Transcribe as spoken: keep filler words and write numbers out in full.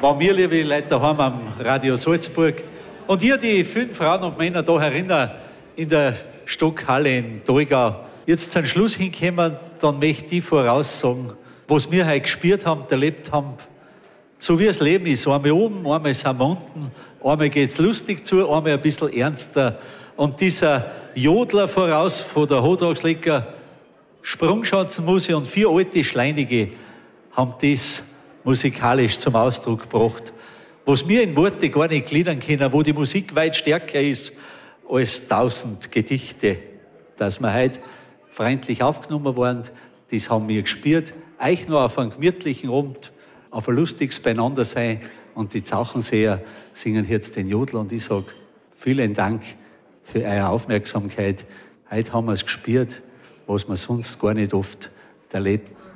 waren wir, liebe Leute, daheim am Radio Salzburg. Und ihr, die vielen Frauen und Männer da herinnen in der Stockhalle in Tolgau, jetzt zum Schluss hinkommen, dann möchte ich voraussagen, was wir heute gespürt haben, erlebt haben, so wie das Leben ist. Einmal oben, einmal sind wir unten, einmal geht es lustig zu, einmal ein bisschen ernster. Und dieser Jodler voraus von der Hodragslecker Sprungschanzenmusik und vier alte Schleinige haben das musikalisch zum Ausdruck gebracht, was wir in Worte gar nicht gliedern können, wo die Musik weit stärker ist als tausend Gedichte. Dass wir heute freundlich aufgenommen waren, das haben wir gespürt. Euch noch auf einen gemütlichen Abend, auf ein lustiges Beieinandersein. Und die Zauchenseher singen jetzt den Jodler und ich sage vielen Dank für eure Aufmerksamkeit. Heute haben wir es gespürt, was man sonst gar nicht oft erlebt.